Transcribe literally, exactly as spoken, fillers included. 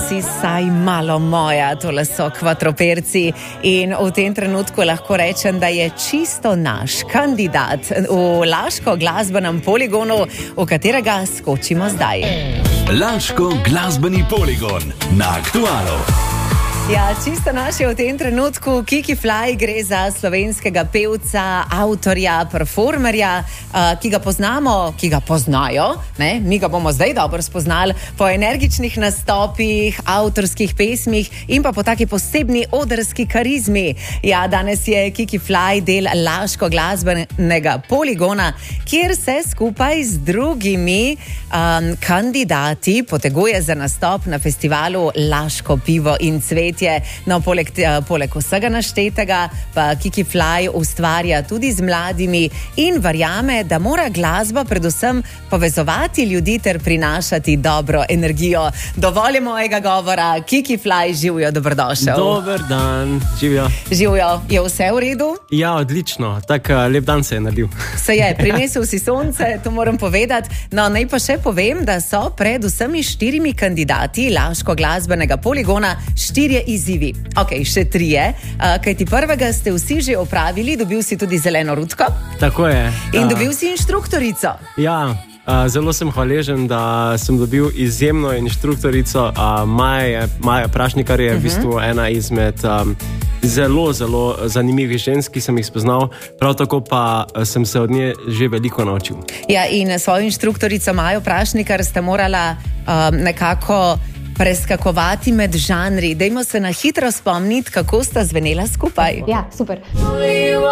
si saj malo moja, tole so Kvatroperci in v tem trenutku lahko rečem, da je čisto naš kandidat v Laško glasbenem poligonu, v katerega skočimo zdaj. Laško glasbeni poligon na Aktualu. Ja, čisto naš je v tem trenutku Kiki Fly, gre za slovenskega pevca, avtorja, performerja, uh, ki ga poznamo, ki ga poznajo, ne? Mi ga bomo zdaj dobro spoznali po energičnih nastopih, avtorskih pesmih in pa po taki posebni odrski karizmi. Ja, danes je Kiki Fly del Laško glasbenega poligona, kjer se skupaj z drugimi um, kandidati poteguje za nastop na festivalu Laško pivo in cvet. No, poleg, poleg vsega naštetega pa Kiki Fly ustvarja tudi z mladimi in verjame, da mora glasba predvsem povezovati ljudi ter prinašati dobro energijo. Dovolj je mojega govora. Kiki Fly, živijo, dobrodošel. Dober dan, živijo. Živijo, je vse v redu? Ja, odlično, tak lep dan se je naredil. Se je, prinesel si sonce, to moram povedati. No, naj pa še povem, da so pred vsemi štirimi kandidati Laško glasbenega poligona štirje izzivi. Ok, še trije, uh, kajti prvega ste vsi že opravili, dobil si tudi zeleno rutko. Tako je. In uh, dobil si inštruktorico. Ja, uh, zelo sem hvaležen, da sem dobil izjemno inštruktorico. Uh, Maja, Maja Prašnikar je uh -huh. v bistvu ena izmed um, zelo, zelo zanimivih žensk, ki sem jih spoznal. Prav tako pa sem se od nje že veliko naučil. Ja, in svojo inštruktorico Majo Prašnikar sta morala um, nekako preskakovati med žanri. Dajmo se na hitro spomniti, kako sta zvenela skupaj. Ja, super.